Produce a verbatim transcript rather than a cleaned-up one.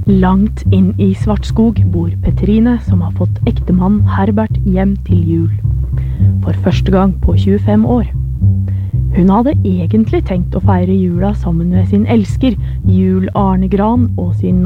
Langt inn i Svartskog bor Petrine, som har fått ektemann Herbert hjem til jul. For første gang på tjuefem år. Hun hadde egentlig tenkt å feire jula sammen med sin elsker, Jul Arne Gran, og sin